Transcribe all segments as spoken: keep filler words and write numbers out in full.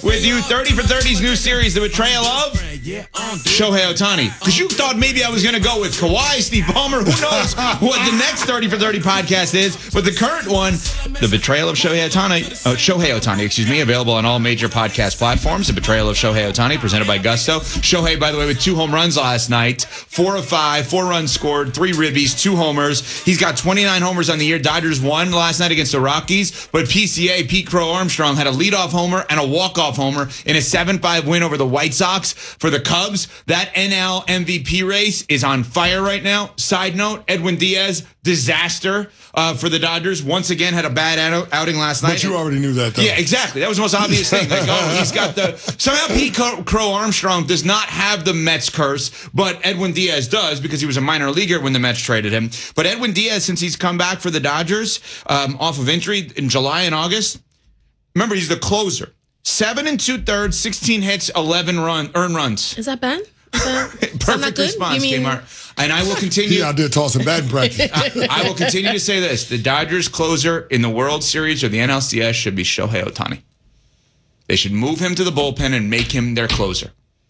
with you. thirty for thirty's new series, The Betrayal of Shohei Ohtani. Because you thought maybe I was going to go with Kawhi, Steve Ballmer. Who knows what the next thirty for thirty podcast is. But the current one, The Betrayal of Shohei Ohtani. Oh, Shohei Ohtani, excuse me. Available on all major podcast platforms. The Betrayal of Shohei Ohtani, presented by Gusto. Shohei, by the way, with two home runs last night. Four of five, four runs scored, three ribbies, two homers. He's got twenty-nine homers on the year. Dodgers won last night against the Rockies. But P C A, Pete Crow Armstrong, had a leadoff homer and a walk-off homer in a seven five win over the White Sox. For the Cubs, that N L M V P race is on fire right now. Side note, Edwin Diaz, disaster uh, for the Dodgers. Once again, had a bad out- outing last night. But you already knew that, though. Yeah, exactly. That was the most obvious thing. Like, oh, he's got the... Somehow Pete Crow Armstrong does not have the Mets curse, but Edwin Diaz does because he was a minor leaguer when the Mets traded him. But Edwin Diaz, since he's come back for the Dodgers um, off of injury in July and August, remember, he's the closer. Seven and two-thirds, sixteen hits, eleven run earned runs. Is that bad? Is that, Perfect is response, mean- Kmart. And I will continue. He out there tossing batting practice. I, I will continue to say this. The Dodgers closer in the World Series or the N L C S should be Shohei Ohtani. They should move him to the bullpen and make him their closer.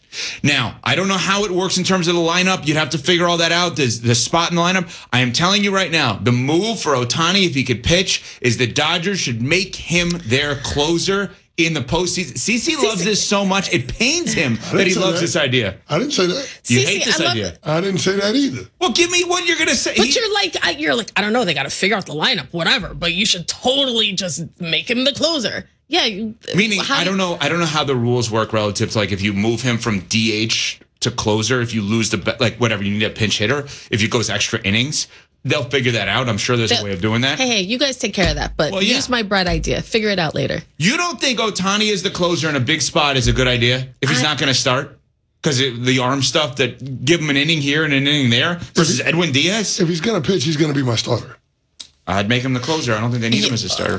Now, I don't know how it works in terms of the lineup. You'd have to figure all that out, the, the spot in the lineup. I am telling you right now, the move for Ohtani, if he could pitch, is the Dodgers should make him their closer in the postseason. C C loves this so much, it pains him that he loves that. this idea. I didn't say that. You Cece, hate this I love idea. it. I didn't say that either. Well, give me what you're going to say. But He- you're like, I- you're like, I don't know. They got to figure out the lineup, whatever. But you should totally just make him the closer. Yeah. You, Meaning, how I do- don't know. I don't know how the rules work relative to like if you move him from D H to closer. If you lose the be- like whatever, you need a pinch hitter. If he goes extra innings, they'll figure that out. I'm sure there's a They'll- way of doing that. Hey, hey, you guys take care of that. But Well, yeah. use my bread idea. Figure it out later. You don't think Ohtani is the closer in a big spot is a good idea if he's I- not going to start? Because the arm stuff that give him an inning here and an inning there versus Edwin Diaz? If he's going to pitch, he's going to be my starter. I'd make him the closer. I don't think they need him as a starter.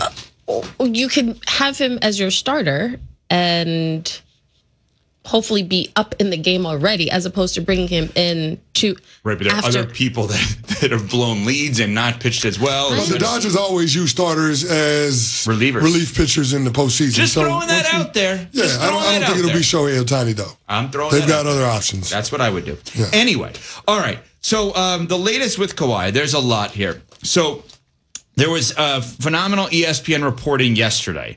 You can have him as your starter and hopefully be up in the game already, as opposed to bringing him in to Right, but there are after. other people that, that have blown leads and not pitched as well. But the Dodgers always use starters as Relievers. relief pitchers in the postseason. Just So throwing that once you- out there. Yeah, Just I don't, throwing I don't that think out it'll be there. Shohei Ohtani, though. I'm throwing They've that got out other there. options. That's what I would do. Yeah. Anyway, all right. So um, the latest with Kawhi, there's a lot here. So there was a phenomenal E S P N reporting yesterday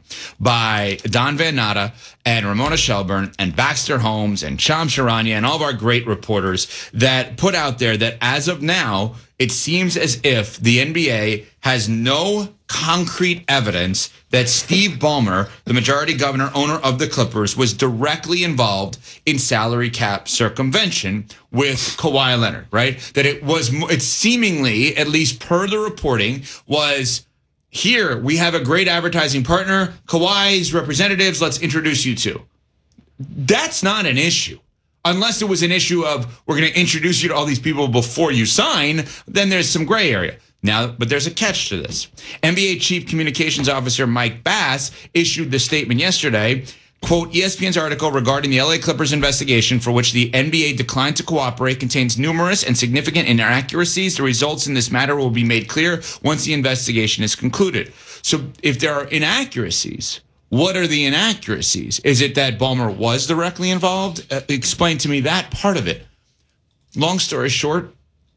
by Don Van Natta and Ramona Shelburne and Baxter Holmes and Sham Charania and all of our great reporters that put out there that as of now, it seems as if the N B A has no concrete evidence that Steve Ballmer, the majority governor owner of the Clippers, was directly involved in salary cap circumvention with Kawhi Leonard, right? That it was, it seemingly, at least per the reporting, was here, we have a great advertising partner, Kawhi's representatives, let's introduce you to. That's not an issue. Unless it was an issue of we're going to introduce you to all these people before you sign, then there's some gray area. Now, but there's a catch to this. N B A Chief Communications Officer Mike Bass issued the statement yesterday, quote, E S P N's article regarding the L A Clippers investigation for which the N B A declined to cooperate contains numerous and significant inaccuracies. The results in this matter will be made clear once the investigation is concluded. So if there are inaccuracies, what are the inaccuracies? Is it that Ballmer was directly involved? Uh, explain to me that part of it. Long story short,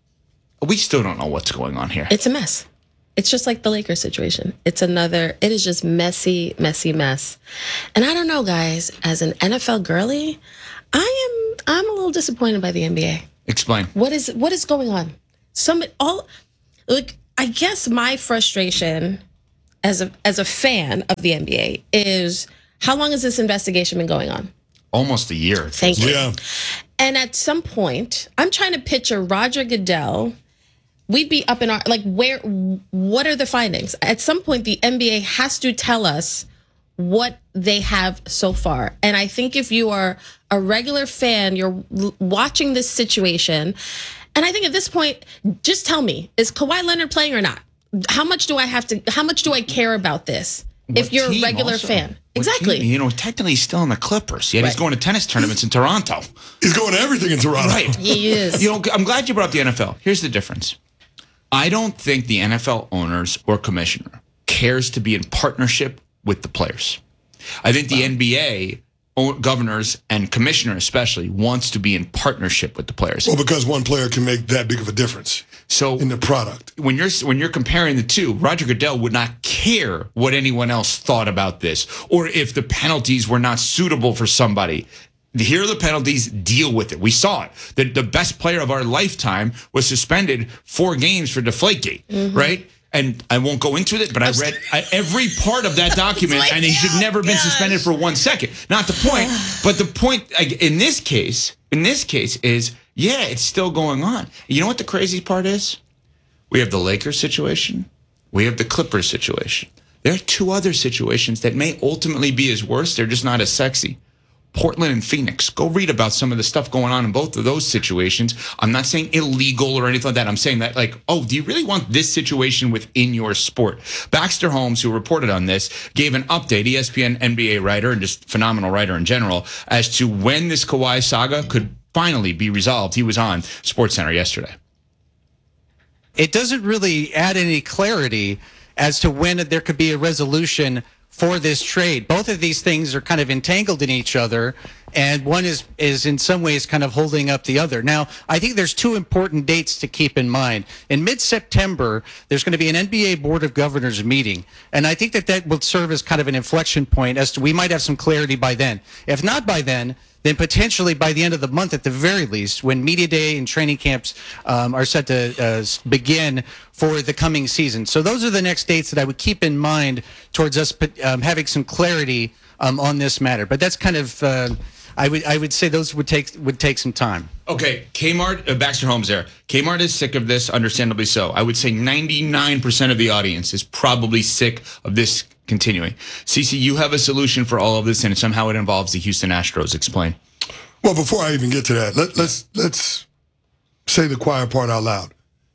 we still don't know what's going on here. It's a mess. It's just like the Lakers situation. It's another, it is just messy, messy mess. And I don't know, guys, as an N F L girly, I am, I'm a little disappointed by the N B A. Explain. What is, what is going on? Some, all, like, I guess my frustration as a, as a fan of the N B A is, how long has this investigation been going on? Almost a year. Thank you. Yeah. And at some point, I'm trying to picture Roger Goodell. We'd be up in our, like, where, what are the findings? At some point, the N B A has to tell us what they have so far. And I think if you are a regular fan, you're l- watching this situation. And I think at this point, just tell me, is Kawhi Leonard playing or not? How much do I have to, how much do I care about this? If What you're a team regular also? fan. What Exactly. team? You know, technically he's still in the Clippers, yet he's Right. going to tennis tournaments in Toronto. He's going to everything in Toronto. Right. He is. You know, I'm glad you brought up the N F L. Here's the difference. I don't think the N F L owners or commissioner cares to be in partnership with the players. I think the N B A governors and commissioner especially wants to be in partnership with the players. Well, because one player can make that big of a difference So in the product. when you're when you're comparing the two, Roger Goodell would not care what anyone else thought about this or if the penalties were not suitable for somebody. Here are the penalties, deal with it. We saw it. The, the best player of our lifetime was suspended four games for Deflategate, mm-hmm. right? And I won't go into it, but I read every part of that document, like, and he should never have been suspended for one second. Not the point, but the point in this case, in this case is, yeah, it's still going on. You know what the crazy part is? We have the Lakers situation. We have the Clippers situation. There are two other situations that may ultimately be as worse. They're just not as sexy. Portland and Phoenix. Go read about some of the stuff going on in both of those situations. I'm not saying illegal or anything like that. I'm saying that, like, oh, do you really want this situation within your sport? Baxter Holmes, who reported on this, gave an update, E S P N N B A writer and just phenomenal writer in general, as to when this Kawhi saga could finally be resolved. He was on SportsCenter yesterday. It doesn't really add any clarity as to when there could be a resolution for this trade. Both of these things are kind of entangled in each other, and one is is in some ways kind of holding up the other. Now, I think there's two important dates to keep in mind. In mid-September, there's going to be an N B A Board of Governors meeting, and I think that that will serve as kind of an inflection point as to we might have some clarity by then. If not by then, then potentially by the end of the month at the very least, when media day and training camps um, are set to uh, begin for the coming season. So those are the next dates that I would keep in mind towards us um, having some clarity um, on this matter. But that's kind of, uh, I would I would say those would take would take some time. Okay, Kmart, uh, Baxter Holmes there. Kmart is sick of this, understandably so. I would say ninety-nine percent of the audience is probably sick of this continuing. Cece, you have a solution for all of this, and somehow it involves the Houston Astros. Explain. Well, before I even get to that, let, let's let's say the quiet part out loud.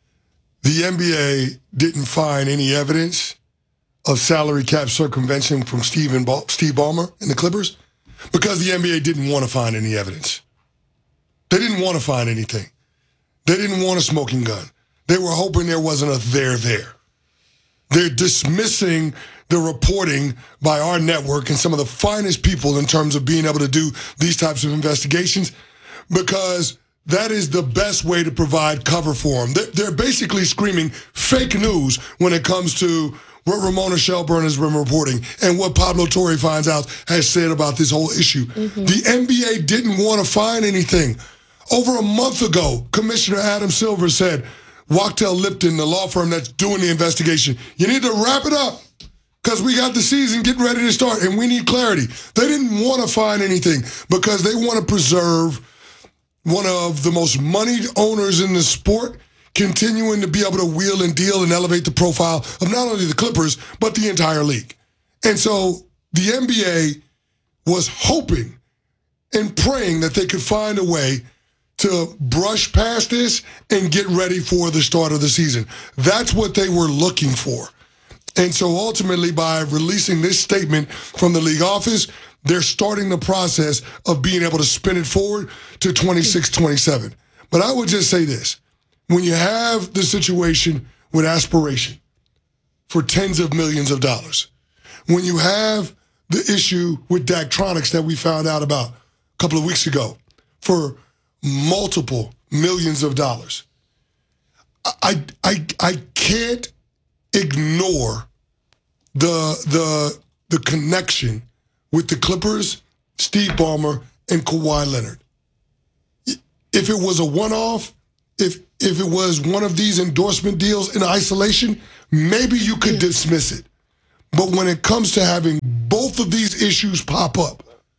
The N B A didn't find any evidence of salary cap circumvention from Steve, and ba- Steve Ballmer and the Clippers because the N B A didn't want to find any evidence. They didn't want to find anything. They didn't want a smoking gun. They were hoping there wasn't a there there. They're dismissing the reporting by our network and some of the finest people in terms of being able to do these types of investigations because that is the best way to provide cover for them. They're basically screaming fake news when it comes to what Ramona Shelburne has been reporting and what Pablo Torre finds out has said about this whole issue. Mm-hmm. The N B A didn't want to find anything. Over a month ago, Commissioner Adam Silver said, Wachtell Lipton, the law firm that's doing the investigation, you need to wrap it up because we got the season getting ready to start and we need clarity. They didn't want to find anything because they want to preserve one of the most moneyed owners in the sport continuing to be able to wheel and deal and elevate the profile of not only the Clippers, but the entire league. And so the N B A was hoping and praying that they could find a way to brush past this and get ready for the start of the season. That's what they were looking for. And so ultimately, by releasing this statement from the league office, they're starting the process of being able to spin it forward to twenty-six twenty-seven. But I would just say this. When you have the situation with aspiration for tens of millions of dollars, when you have the issue with Daktronics that we found out about a couple of weeks ago for multiple millions of dollars, I I I can't ignore the the the connection with the Clippers, Steve Ballmer, and Kawhi Leonard. If it was a one-off, if if it was one of these endorsement deals in isolation, maybe you could dismiss it. But when it comes to having both of these issues pop up,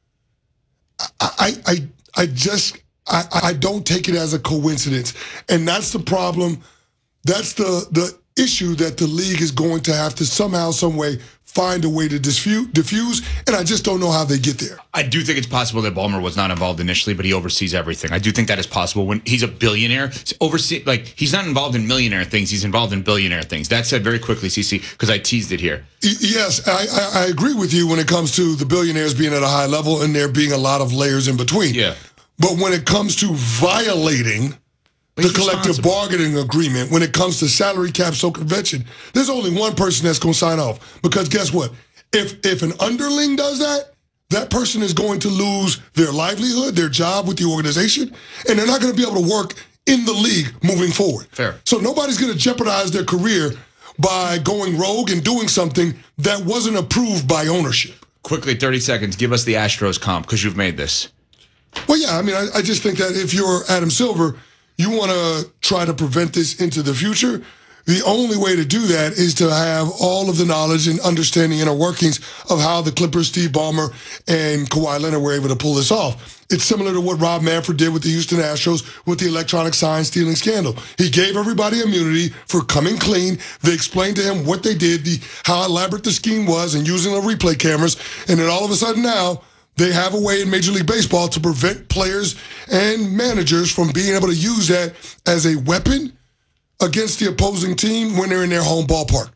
I I I, I just I, I don't take it as a coincidence. And that's the problem. That's the the issue that the league is going to have to somehow, some way find a way to diffuse, diffuse, and I just don't know how they get there. I do think it's possible that Ballmer was not involved initially, but he oversees everything. I do think that is possible. When he's a billionaire, oversee like he's not involved in millionaire things, he's involved in billionaire things. That said very quickly, C C, because I teased it here. Yes, I, I, I agree with you when it comes to the billionaires being at a high level and there being a lot of layers in between. Yeah. But when it comes to violating the collective bargaining agreement, when it comes to salary cap circumvention, there's only one person that's going to sign off. Because guess what? If if an underling does that, that person is going to lose their livelihood, their job with the organization, and they're not going to be able to work in the league moving forward. Fair. So nobody's going to jeopardize their career by going rogue and doing something that wasn't approved by ownership. Quickly, thirty seconds. Give us the Astros comp because you've made this. Well, yeah, I mean, I, I just think that if you're Adam Silver, you want to try to prevent this into the future. The only way to do that is to have all of the knowledge and understanding inner workings of how the Clippers, Steve Ballmer, and Kawhi Leonard were able to pull this off. It's similar to what Rob Manfred did with the Houston Astros with the electronic sign stealing scandal. He gave everybody immunity for coming clean. They explained to him what they did, the how elaborate the scheme was, and using the replay cameras. And then all of a sudden now, they have a way in Major League Baseball to prevent players and managers from being able to use that as a weapon against the opposing team when they're in their home ballpark.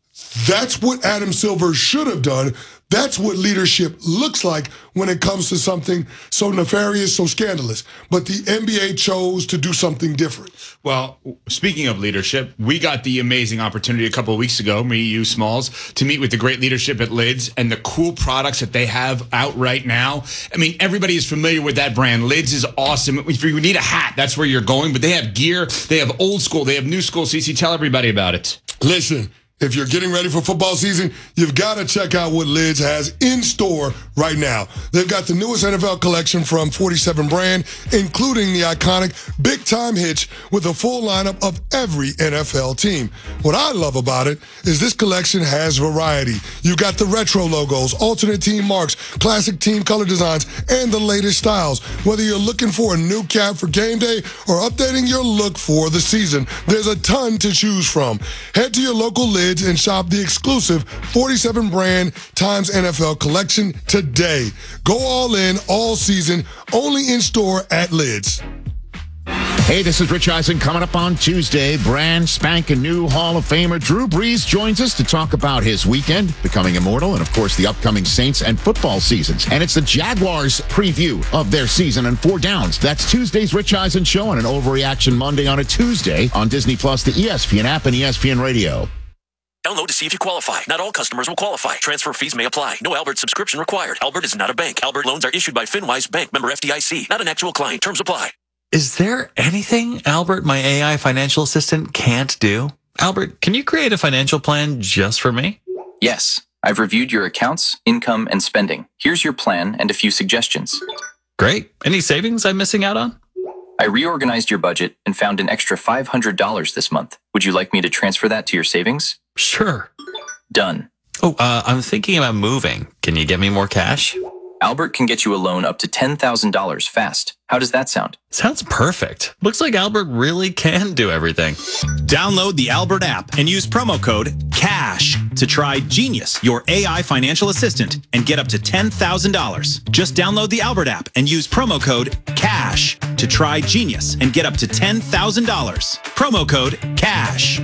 That's what Adam Silver should have done. That's what leadership looks like when it comes to something so nefarious, so scandalous. But the N B A chose to do something different. Well, speaking of leadership, we got the amazing opportunity a couple of weeks ago, me, you, Smalls, to meet with the great leadership at Lids and the cool products that they have out right now. I mean, everybody is familiar with that brand. Lids is awesome. If you need a hat, that's where you're going. But they have gear. They have old school. They have new school. Cece, tell everybody about it. Listen. If you're getting ready for football season, you've got to check out what Lids has in store right now. They've got the newest N F L collection from forty-seven brand, including the iconic Big Time Hitch with a full lineup of every N F L team. What I love about it is this collection has variety. You got the retro logos, alternate team marks, classic team color designs, and the latest styles. Whether you're looking for a new cap for game day or updating your look for the season, there's a ton to choose from. Head to your local Lids and shop the exclusive forty-seven brand times N F L collection today. Go all in all season, only in store at Lids. Hey, this is Rich Eisen. Coming up on Tuesday, brand spanking new Hall of Famer Drew Brees joins us to talk about his weekend, becoming immortal, and of course the upcoming Saints and football seasons. And it's the Jaguars preview of their season and four downs. That's Tuesday's Rich Eisen Show on an Overreaction Monday on a Tuesday on Disney Plus, the E S P N app, and E S P N Radio. Download to see if you qualify. Not all customers will qualify. Transfer fees may apply. No Albert subscription required. Albert is not a bank. Albert loans are issued by FinWise Bank, member F D I C. Not an actual client. Terms apply. Is there anything Albert, my A I financial assistant, can't do? Albert, can you create a financial plan just for me? Yes. I've reviewed your accounts, income, and spending. Here's your plan and a few suggestions. Great. Any savings I'm missing out on? I reorganized your budget and found an extra five hundred dollars this month. Would you like me to transfer that to your savings? Sure. Done. Oh, uh, I'm thinking about moving. Can you get me more cash? Albert can get you a loan up to ten thousand dollars fast. How does that sound? Sounds perfect. Looks like Albert really can do everything. Download the Albert app and use promo code CASH to try Genius, your A I financial assistant, and get up to ten thousand dollars. Just download the Albert app and use promo code CASH to try Genius and get up to ten thousand dollars. Promo code CASH.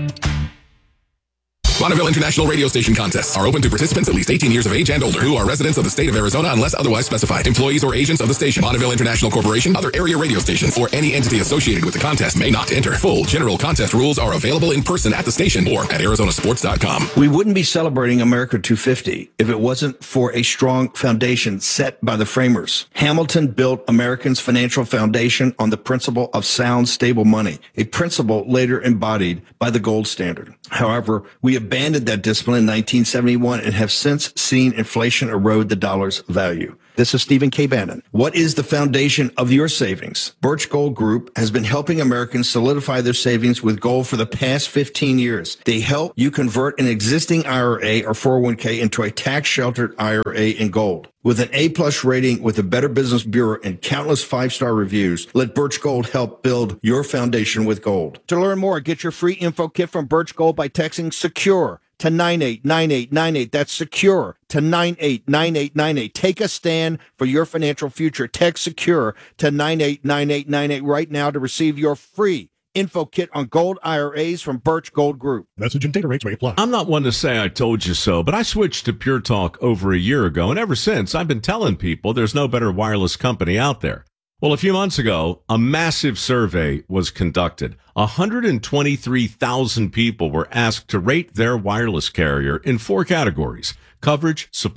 Bonneville International Radio Station contests are open to participants at least eighteen years of age and older who are residents of the state of Arizona unless otherwise specified. Employees or agents of the station, Bonneville International Corporation, other area radio stations, or any entity associated with the contest may not enter. Full general contest rules are available in person at the station or at Arizona Sports dot com. We wouldn't be celebrating America two fifty if it wasn't for a strong foundation set by the framers. Hamilton built Americans' financial foundation on the principle of sound, stable money, a principle later embodied by the gold standard. However, we abandoned that discipline in nineteen seventy-one and have since seen inflation erode the dollar's value. This is Stephen K. Bannon. What is the foundation of your savings? Birch Gold Group has been helping Americans solidify their savings with gold for the past fifteen years. They help you convert an existing I R A or four oh one k into a tax-sheltered I R A in gold. With an A-plus rating with the Better Business Bureau and countless five-star reviews, let Birch Gold help build your foundation with gold. To learn more, get your free info kit from Birch Gold by texting SECURE to nine eight nine eight nine eight. That's SECURE to nine eight nine eight nine eight. Take a stand for your financial future. Text SECURE to nine eight nine eight nine eight right now to receive your free info kit on gold I R As from Birch Gold Group. Message and data rates may apply. I'm not one to say I told you so, but I switched to Pure Talk over a year ago, and ever since, I've been telling people there's no better wireless company out there. Well, a few months ago, a massive survey was conducted. one hundred twenty-three thousand people were asked to rate their wireless carrier in four categories: coverage, support,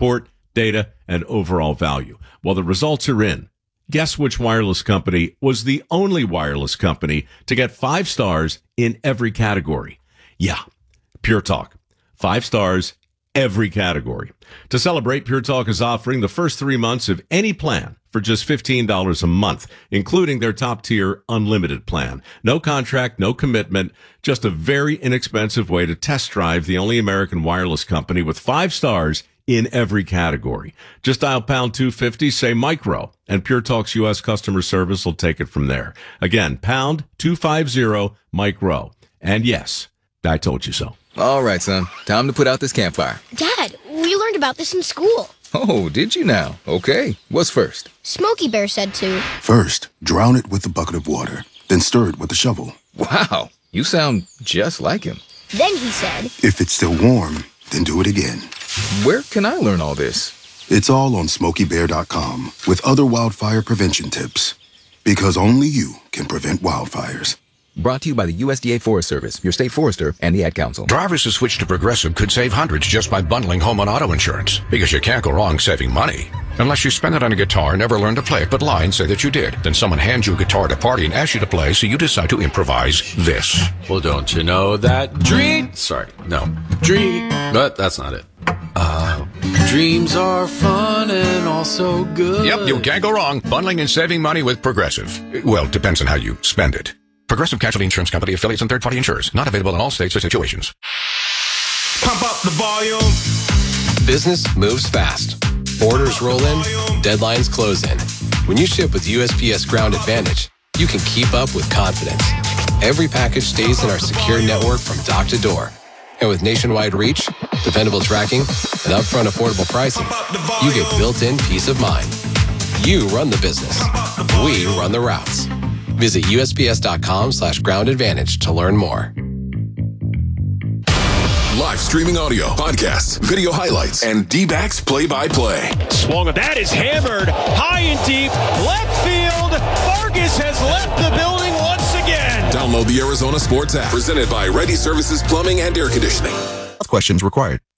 data, and overall value. Well, the results are in. Guess which wireless company was the only wireless company to get five stars in every category? Yeah, Pure Talk. Five stars, every category. To celebrate, Pure Talk is offering the first three months of any plan for just fifteen dollars a month, including their top-tier unlimited plan. No contract, no commitment, just a very inexpensive way to test drive the only American wireless company with five stars in every category. Just dial pound two fifty, say micro, and Pure Talk's U S customer service will take it from there. Again, pound two fifty, micro. And yes, I told you so. All right, son. Time to put out this campfire. Dad, we learned about this in school. Oh, did you now? Okay. What's first? Smokey Bear said to. First, drown it with a bucket of water, then stir it with a shovel. Wow, you sound just like him. Then he said. If it's still warm, then do it again. Where can I learn all this? It's all on smokey bear dot com with other wildfire prevention tips. Because only you can prevent wildfires. Brought to you by the U S D A Forest Service, your state forester, and the Ad Council. Drivers who switch to Progressive could save hundreds just by bundling home and auto insurance. Because you can't go wrong saving money. Unless you spend it on a guitar and never learn to play it, but lie and say that you did. Then someone hands you a guitar at a party and asks you to play, so you decide to improvise this. Well, don't you know that dream... Sorry, no. Dream... But that's not it. Uh, dreams are fun and also good. Yep, you can't go wrong. Bundling and saving money with Progressive. Well, depends on how you spend it. Progressive Casualty Insurance Company, affiliates, and third-party insurers. Not available in all states or situations. Pump up the volume. Business moves fast. Orders roll in, deadlines close in. When you ship with U S P S Ground Advantage, you can keep up with confidence. Every package stays in our secure network from dock to door. And with nationwide reach, dependable tracking, and upfront affordable pricing, you get built-in peace of mind. You run the business. We run the routes. Visit U S P S dot com slash ground advantage to learn more. Live streaming audio, podcasts, video highlights, and D-backs play-by-play. Swung, that is hammered high and deep, left field. Vargas has left the building once again. Download the Arizona Sports app, presented by Ready Services Plumbing and Air Conditioning. Questions required.